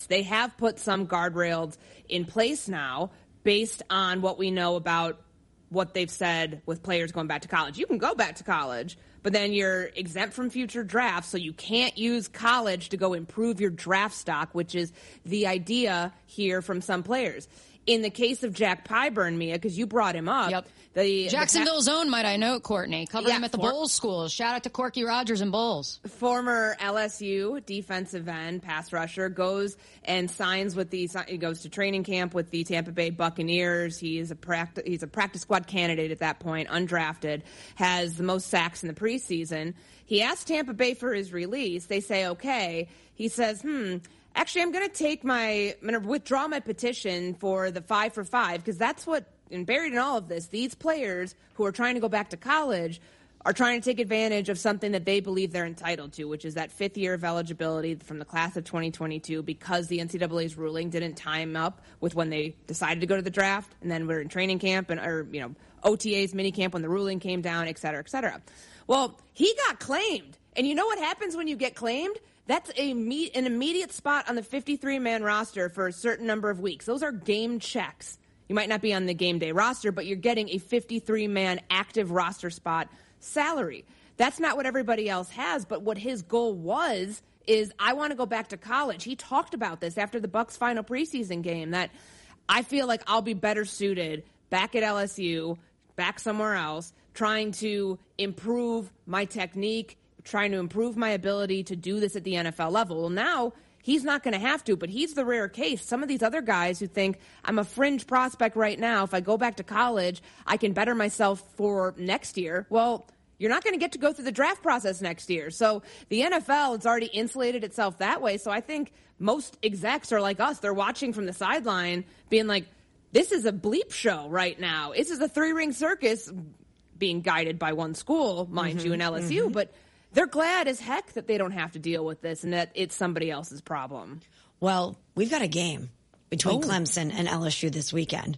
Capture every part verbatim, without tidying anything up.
They have put some guardrails in place now based on what we know about what they've said with players going back to college. You can go back to college, but then you're exempt from future drafts, so you can't use college to go improve your draft stock, which is the idea here from some players. In the case of Jack Pyburn, Mia, because you brought him up. Yep. The, Jacksonville's the, own, might I note, Courtney. Covered yeah, him at the for, Bulls school. Shout out to Corky Rogers and Bulls. Former L S U defensive end, pass rusher, goes and signs with the, he goes to training camp with the Tampa Bay Buccaneers. He is a practice, he's a practice squad candidate at that point, undrafted, has the most sacks in the preseason. He asked Tampa Bay for his release. They say, okay. He says, hmm, actually, I'm going to take my, I'm going to withdraw my petition for the five for five, because that's what, and buried in all of this, these players who are trying to go back to college are trying to take advantage of something that they believe they're entitled to, which is that fifth year of eligibility from the class of twenty twenty-two, because the N C double A's ruling didn't time up with when they decided to go to the draft, and then we're in training camp and, or, you know, O T As, mini camp when the ruling came down, et cetera, et cetera. Well, he got claimed. And you know what happens when you get claimed? That's a me- an immediate spot on the fifty-three man roster for a certain number of weeks. Those are game checks. You might not be on the game day roster, but you're getting a fifty-three man active roster spot salary. That's not what everybody else has, but what his goal was is, I want to go back to college. He talked about this after the Bucs' final preseason game, that I feel like I'll be better suited back at L S U, back somewhere else, trying to improve my technique, trying to improve my ability to do this at the N F L level. Well, now he's not going to have to, but he's the rare case. Some of these other guys who think, I'm a fringe prospect right now, if I go back to college, I can better myself for next year. Well, you're not going to get to go through the draft process next year. So the N F L has already insulated itself that way. So I think most execs are like us. They're watching from the sideline being like, this is a bleep show right now. This is a three-ring circus being guided by one school, mind mm-hmm, you, in L S U, mm-hmm. but they're glad as heck that they don't have to deal with this and that it's somebody else's problem. Well, we've got a game between oh. Clemson and L S U this weekend.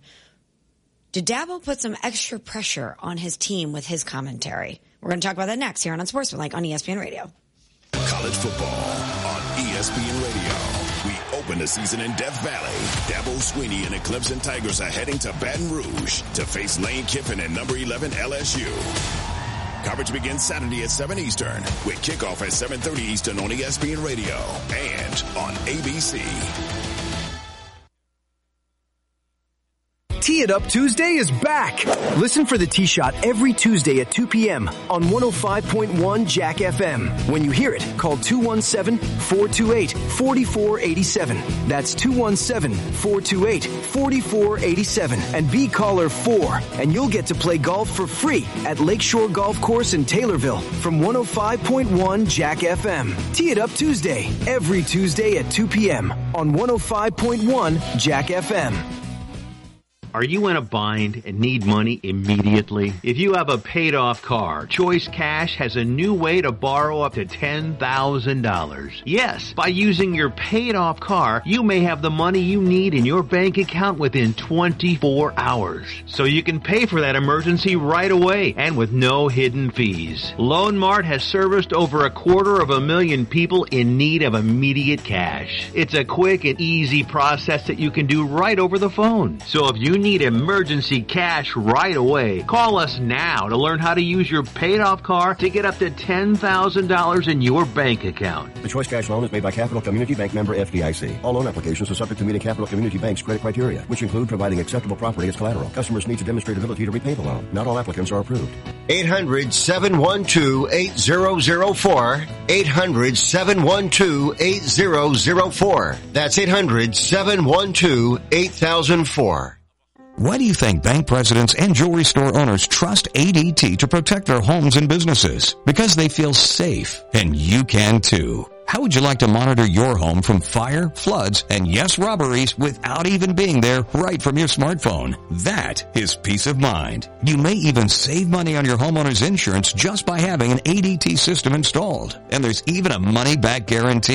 Did Dabo put some extra pressure on his team with his commentary? We're going to talk about that next here on Unsportsmanlike on E S P N Radio. College football on E S P N Radio. We open the season in Death Valley. Dabo Swinney and the Clemson Tigers are heading to Baton Rouge to face Lane Kiffin and number eleven L S U. Coverage begins Saturday at seven Eastern with kickoff at seven thirty Eastern on E S P N Radio and on A B C. Tee It Up Tuesday is back. Listen for the Tee Shot every Tuesday at two p.m. on one oh five point one Jack F M. When you hear it, call two one seven, four two eight, four four eight seven. That's two one seven, four two eight, four four eight seven. And be caller four, and you'll get to play golf for free at Lakeshore Golf Course in Taylorville from one oh five point one Jack F M. Tee It Up Tuesday, every Tuesday at two p.m. on one oh five point one Jack F M. Are you in a bind and need money immediately? If you have a paid-off car, Choice Cash has a new way to borrow up to ten thousand dollars. Yes, by using your paid-off car, you may have the money you need in your bank account within twenty-four hours. So you can pay for that emergency right away and with no hidden fees. Loan Mart has serviced over a quarter of a million people in need of immediate cash. It's a quick and easy process that you can do right over the phone. So if you need emergency cash right away, call us now to learn how to use your paid-off car to get up to ten thousand dollars in your bank account. The Choice Cash loan is made by Capital Community Bank, member F D I C. All loan applications are subject to meeting Capital Community Bank's credit criteria, which include providing acceptable property as collateral. Customers need to demonstrate ability to repay the loan. Not all applicants are approved. eight hundred, seven one two, eight zero zero four. eight hundred, seven one two, eight zero zero four. That's eight hundred, seven one two, eight thousand four. Why do you think bank presidents and jewelry store owners trust A D T to protect their homes and businesses? Because they feel safe, and you can too. How would you like to monitor your home from fire, floods, and yes, robberies without even being there right from your smartphone? That is peace of mind. You may even save money on your homeowner's insurance just by having an A D T system installed. And there's even a money-back guarantee.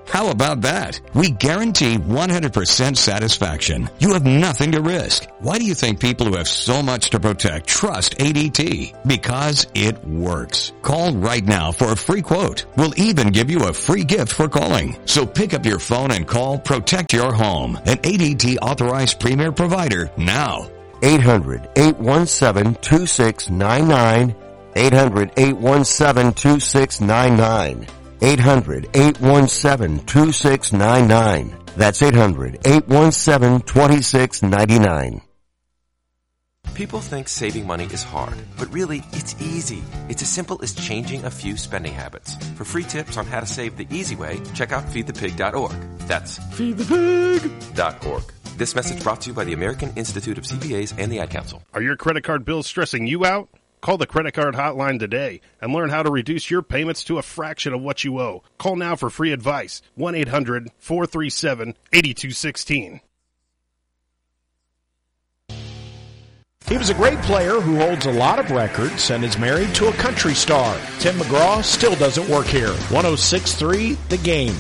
How about that? We guarantee one hundred percent satisfaction. You have nothing to risk. Why do you think people who have so much to protect trust A D T? Because it works. Call right now for a free quote. We'll even give you a free gift for calling. So pick up your phone and call Protect Your Home, an A D T authorized premier provider now. eight hundred, eight one seven, two six nine nine. eight hundred, eight one seven, two six nine nine. eight hundred, eight one seven, two six nine nine. That's eight hundred, eight one seven, two six nine nine. People think saving money is hard, but really, it's easy. It's as simple as changing a few spending habits. For free tips on how to save the easy way, check out feed the pig dot org. That's feed the pig dot org. This message brought to you by the American Institute of C P As and the Ad Council. Are your credit card bills stressing you out? Call the credit card hotline today and learn how to reduce your payments to a fraction of what you owe. Call now for free advice. one eight hundred, four three seven, eight two one six. He was a great player who holds a lot of records and is married to a country star. Tim McGraw still doesn't work here. one oh six point three The Game.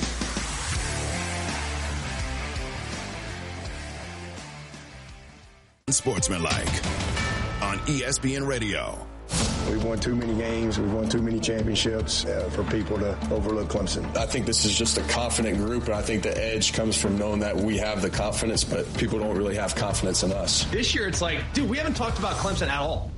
Sportsmanlike on E S P N Radio. We've won too many games. We've won too many championships uh, for people to overlook Clemson. I think this is just a confident group, and I think the edge comes from knowing that we have the confidence, but people don't really have confidence in us. This year, it's like, dude, we haven't talked about Clemson at all.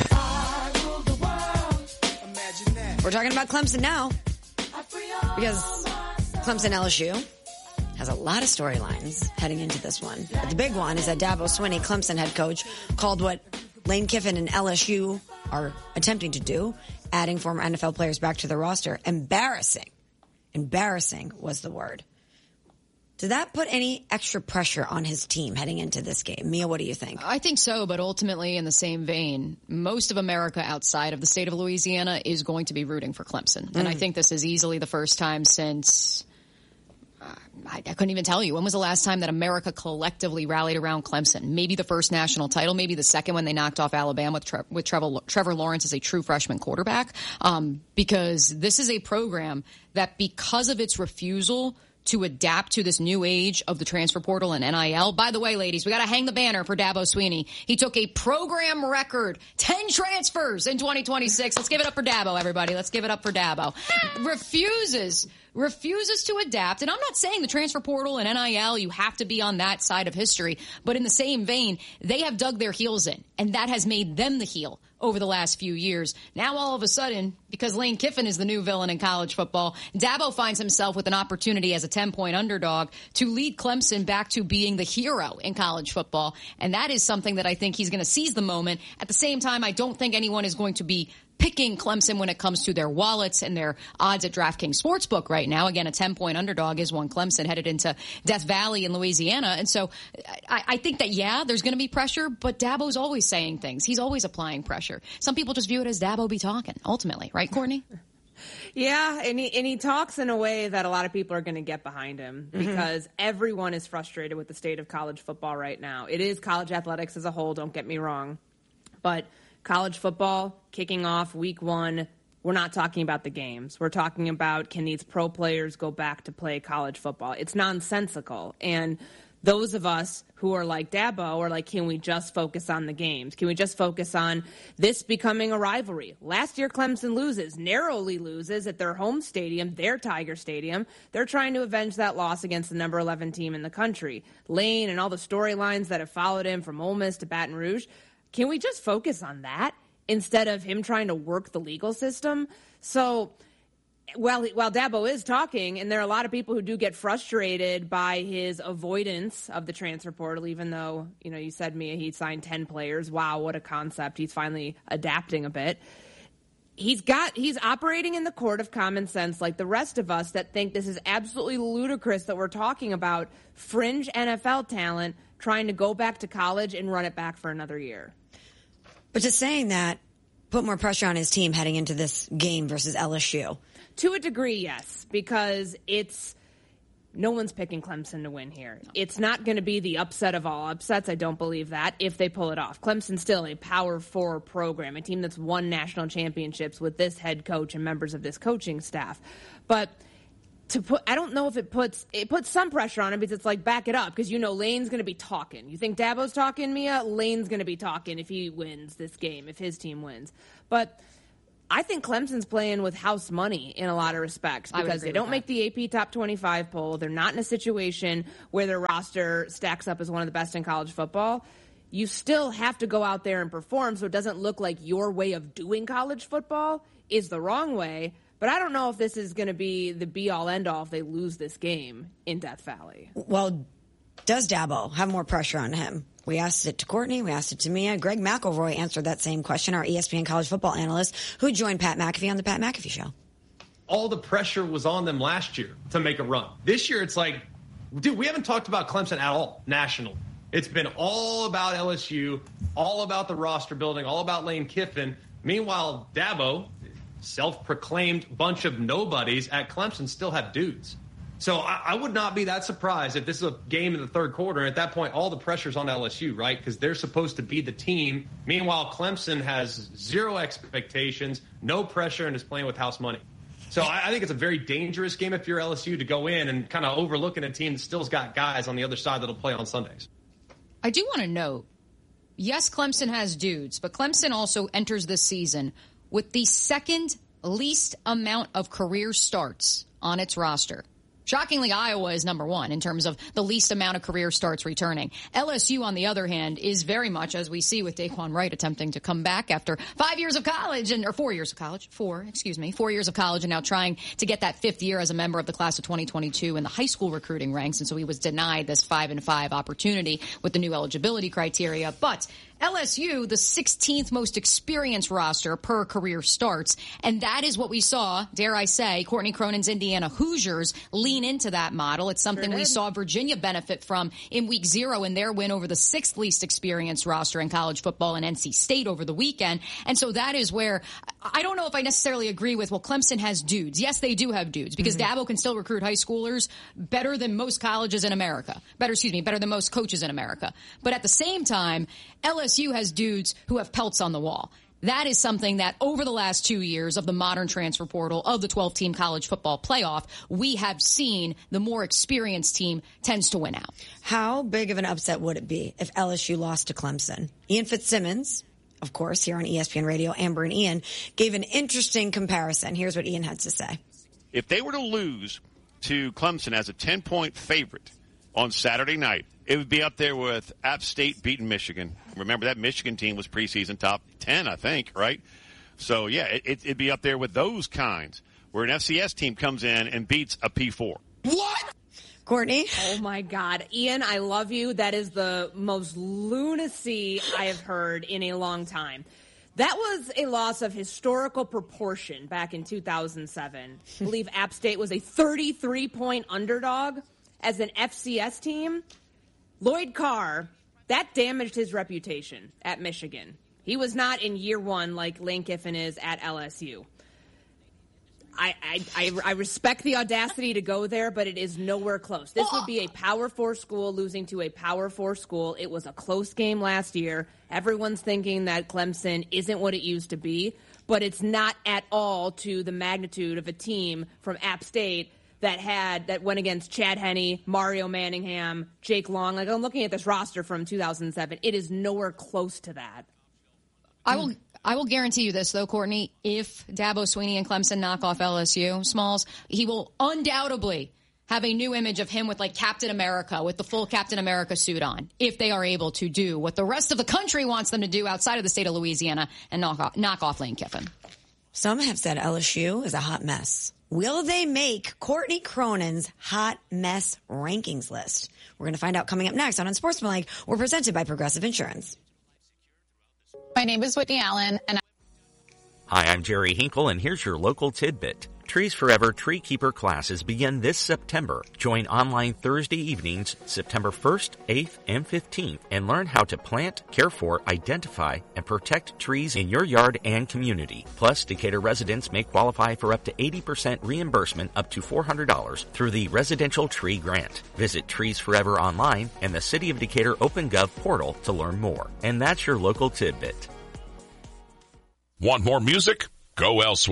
We're talking about Clemson now because Clemson L S U has a lot of storylines heading into this one. But the big one is that Dabo Swinney, Clemson head coach, called what Lane Kiffin and L S U are attempting to do, adding former N F L players back to the roster, embarrassing. Embarrassing was the word. Did that put any extra pressure on his team heading into this game? Mia, what do you think? I think so, but ultimately in the same vein, most of America outside of the state of Louisiana is going to be rooting for Clemson. Mm. And I think this is easily the first time since... I, I couldn't even tell you. When was the last time that America collectively rallied around Clemson? Maybe the first national title, maybe the second when they knocked off Alabama with, Tre- with Trevor, Trevor Lawrence as a true freshman quarterback. Um, because this is a program that, because of its refusal to adapt to this new age of the transfer portal and N I L. By the way, ladies, we got to hang the banner for Dabo Swinney. He took a program record, ten transfers in twenty twenty-six. Let's give it up for Dabo, everybody. Let's give it up for Dabo. Refuses refuses to adapt. And I'm not saying the transfer portal and N I L, you have to be on that side of history. But in the same vein, they have dug their heels in, and that has made them the heel over the last few years. Now, all of a sudden, because Lane Kiffin is the new villain in college football, Dabo finds himself with an opportunity as a ten-point underdog to lead Clemson back to being the hero in college football. And that is something that I think he's going to seize the moment. At the same time, I don't think anyone is going to be picking Clemson when it comes to their wallets and their odds at DraftKings Sportsbook right now. Again, a ten-point underdog is one Clemson headed into Death Valley in Louisiana. And so I, I think that, yeah, there's going to be pressure, but Dabo's always saying things. He's always applying pressure. Some people just view it as Dabo be talking, ultimately. Right, Courtney? Yeah, and he, and he talks in a way that a lot of people are going to get behind him because mm-hmm. everyone is frustrated with the state of college football right now. It is college athletics as a whole, don't get me wrong. But college football kicking off week one, we're not talking about the games. We're talking about, can these pro players go back to play college football? It's nonsensical. And those of us who are like Dabo are like, can we just focus on the games? Can we just focus on this becoming a rivalry? Last year, Clemson loses, narrowly loses at their home stadium, their Tiger Stadium. They're trying to avenge that loss against the number eleven team in the country. Lane and all the storylines that have followed him from Ole Miss to Baton Rouge. Can we just focus on that instead of him trying to work the legal system? So while, while Dabo is talking, and there are a lot of people who do get frustrated by his avoidance of the transfer portal, even though, you know, you said, Mia, he signed ten players. Wow, what a concept. He's finally adapting a bit. He's got, he's operating in the court of common sense like the rest of us that think this is absolutely ludicrous that we're talking about fringe N F L talent trying to go back to college and run it back for another year. But just saying that put more pressure on his team heading into this game versus L S U. To a degree, yes, because it's no one's picking Clemson to win here. No. It's not going to be the upset of all upsets. I don't believe that if they pull it off. Clemson's still a Power Four program, a team that's won national championships with this head coach and members of this coaching staff. But to put, I don't know if it puts, it puts some pressure on him because it's like, back it up. Because you know Lane's going to be talking. You think Dabo's talking, Mia? Lane's going to be talking if he wins this game, if his team wins. But I think Clemson's playing with house money in a lot of respects because they don't make the A P Top twenty-five poll. They're not in a situation where their roster stacks up as one of the best in college football. You still have to go out there and perform so it doesn't look like your way of doing college football is the wrong way. But I don't know if this is going to be the be-all, end-all if they lose this game in Death Valley. Well, does Dabo have more pressure on him? We asked it to Courtney. We asked it to Mia. Greg McElroy answered that same question, our E S P N college football analyst who joined Pat McAfee on the Pat McAfee Show. All the pressure was on them last year to make a run. This year, it's like, dude, we haven't talked about Clemson at all nationally. It's been all about L S U, all about the roster building, all about Lane Kiffin. Meanwhile, Dabo, self-proclaimed bunch of nobodies at Clemson, still have dudes. So I, I would not be that surprised if this is a game in the third quarter. And at that point, all the pressure's on L S U, right? Because they're supposed to be the team. Meanwhile, Clemson has zero expectations, no pressure, and is playing with house money. So I, I think it's a very dangerous game if you're L S U to go in and kind of overlooking a team that still's got guys on the other side that'll play on Sundays. I do want to note, yes, Clemson has dudes, but Clemson also enters this season with the second least amount of career starts on its roster. Shockingly, Iowa is number one in terms of the least amount of career starts returning. L S U, on the other hand, is very much, as we see with Daquan Wright attempting to come back after five years of college, and or four years of college, four, excuse me, four years of college, and now trying to get that fifth year as a member of the class of twenty twenty-two in the high school recruiting ranks, and so he was denied this five and five opportunity with the new eligibility criteria. But L S U, the sixteenth most experienced roster per career starts, and that is what we saw, dare I say, Courtney Cronin's Indiana Hoosiers lean into that model. It's something we saw Virginia benefit from in week zero in their win over the sixth least experienced roster in college football and N C State over the weekend. And so that is where I don't know if I necessarily agree with, well, Clemson has dudes. Yes, they do have dudes because mm-hmm. Dabo can still recruit high schoolers better than most colleges in America. Better, excuse me, better than most coaches in America. But at the same time, L S U has dudes who have pelts on the wall. That is something that over the last two years of the modern transfer portal of the twelve-team college football playoff, we have seen the more experienced team tends to win out. How big of an upset would it be if L S U lost to Clemson? Ian Fitzsimmons, of course, here on E S P N Radio, Amber and Ian, gave an interesting comparison. Here's what Ian had to say. If they were to lose to Clemson as a ten-point favorite on Saturday night, it would be up there with App State beating Michigan. Remember, that Michigan team was preseason top ten, I think, right? So, yeah, it, it'd be up there with those kinds, where an F C S team comes in and beats a P four. What? Courtney? Oh, my God. Ian, I love you. That is the most lunacy I have heard in a long time. That was a loss of historical proportion back in two thousand seven. I believe App State was a thirty-three point underdog as an F C S team. Lloyd Carr, that damaged his reputation at Michigan. He was not in year one like Lane Kiffin is at L S U. I, I, I, I respect the audacity to go there, but it is nowhere close. This would be a Power Four school losing to a Power Four school. It was a close game last year. Everyone's thinking that Clemson isn't what it used to be, but it's not at all to the magnitude of a team from App State that had that went against Chad Henne, Mario Manningham, Jake Long. Like, I'm looking at this roster from two thousand seven. It is nowhere close to that. I will I will guarantee you this, though, Courtney. If Dabo Swinney and Clemson knock off L S U, Smalls, he will undoubtedly have a new image of him with, like, Captain America, with the full Captain America suit on, if they are able to do what the rest of the country wants them to do outside of the state of Louisiana and knock off, knock off Lane Kiffin. Some have said L S U is a hot mess. Will they make Courtney Cronin's hot mess rankings list? We're going to find out coming up next on Unsportsmanlike. We're presented by Progressive Insurance. My name is Whitney Allen, and I- Hi, I'm Jerry Hinkle, and here's your local tidbit. Trees Forever Tree Keeper classes begin this September. Join online Thursday evenings, September first, eighth, and fifteenth, and learn how to plant, care for, identify, and protect trees in your yard and community. Plus, Decatur residents may qualify for up to eighty percent reimbursement up to four hundred dollars through the Residential Tree Grant. Visit Trees Forever online and the City of Decatur OpenGov portal to learn more. And that's your local tidbit. Want more music? Go elsewhere.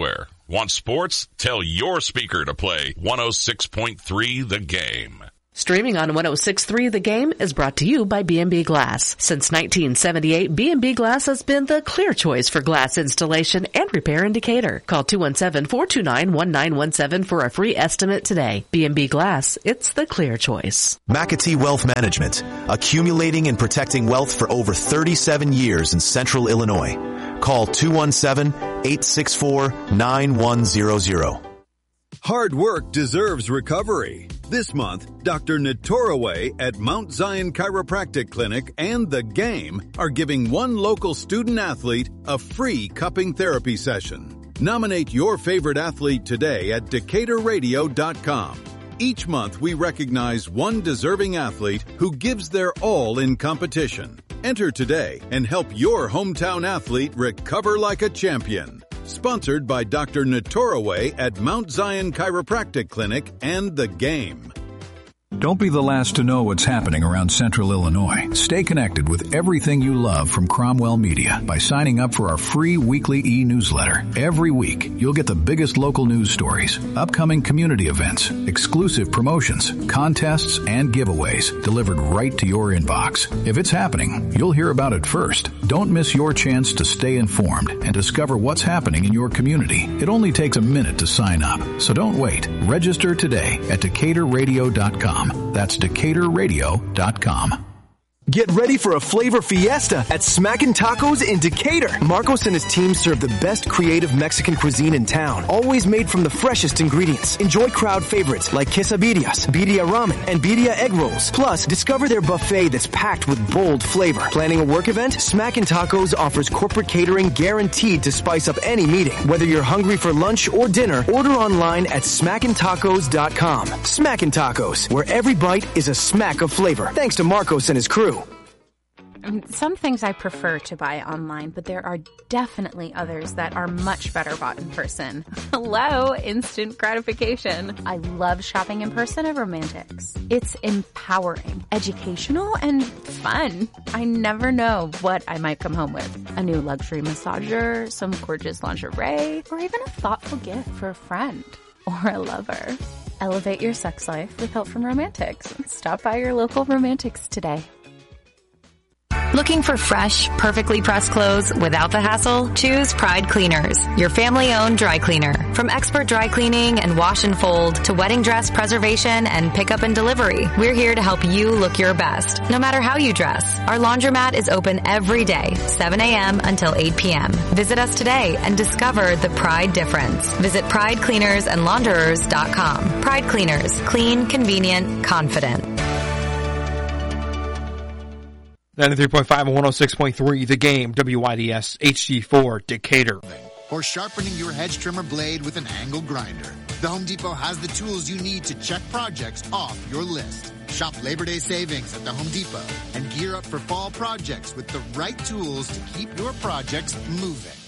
Want sports? Tell your speaker to play one oh six point three The Game. Streaming on one oh six point three The Game is brought to you by B and B Glass. Since nineteen seventy-eight, B and B Glass has been the clear choice for glass installation and repair in Decatur. Call two one seven, four two nine, one nine one seven for a free estimate today. B and B Glass, it's the clear choice. McAtee Wealth Management, accumulating and protecting wealth for over thirty-seven years in central Illinois. Call two one seven, eight six four, nine one zero zero. Hard work deserves recovery. This month, Doctor Natoraway at Mount Zion Chiropractic Clinic and The Game are giving one local student athlete a free cupping therapy session. Nominate your favorite athlete today at Decatur Radio dot com. Each month, we recognize one deserving athlete who gives their all in competition. Enter today and help your hometown athlete recover like a champion. Sponsored by Doctor Natoraway at Mount Zion Chiropractic Clinic and The Game. Don't be the last to know what's happening around Central Illinois. Stay connected with everything you love from Cromwell Media by signing up for our free weekly e-newsletter. Every week, you'll get the biggest local news stories, upcoming community events, exclusive promotions, contests, and giveaways delivered right to your inbox. If it's happening, you'll hear about it first. Don't miss your chance to stay informed and discover what's happening in your community. It only takes a minute to sign up, so don't wait. Register today at Decatur Radio dot com. That's Decatur Radio dot com. Get ready for a flavor fiesta at Smackin' Tacos in Decatur. Marcos and his team serve the best creative Mexican cuisine in town, always made from the freshest ingredients. Enjoy crowd favorites like quesadillas, birria ramen, and birria egg rolls. Plus, discover their buffet that's packed with bold flavor. Planning a work event? Smackin' Tacos offers corporate catering guaranteed to spice up any meeting. Whether you're hungry for lunch or dinner, order online at smackin tacos dot com. Smackin' Tacos, where every bite is a smack of flavor. Thanks to Marcos and his crew. Some things I prefer to buy online, but there are definitely others that are much better bought in person. Hello, instant gratification. I love shopping in person at Romantics. It's empowering, educational, and fun. I never know what I might come home with. A new luxury massager, some gorgeous lingerie, or even a thoughtful gift for a friend or a lover. Elevate your sex life with help from Romantics. Stop by your local Romantics today. Looking for fresh, perfectly pressed clothes without the hassle? Choose Pride Cleaners, your family-owned dry cleaner. From expert dry cleaning and wash and fold to wedding dress preservation and pickup and delivery, we're here to help you look your best, no matter how you dress. Our laundromat is open every day, seven a.m. until eight p.m. Visit us today and discover the Pride difference. Visit pride cleaners and launderers dot com. Pride Cleaners, clean, convenient, confident. ninety-three point five and one oh six point three, The Game, W I D S, H D four, Decatur. Or sharpening your hedge trimmer blade with an angle grinder. The Home Depot has the tools you need to check projects off your list. Shop Labor Day savings at the Home Depot and gear up for fall projects with the right tools to keep your projects moving.